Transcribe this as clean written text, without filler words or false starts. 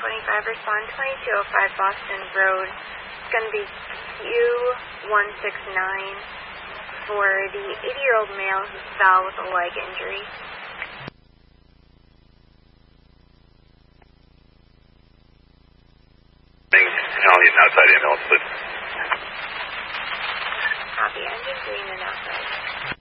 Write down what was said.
1025, respond 2205 Boston Road. It's going to be Q169 for the 80-year-old male who fell with a leg injury. I'll need an outside ambulance, please. Copy, engine green and outside.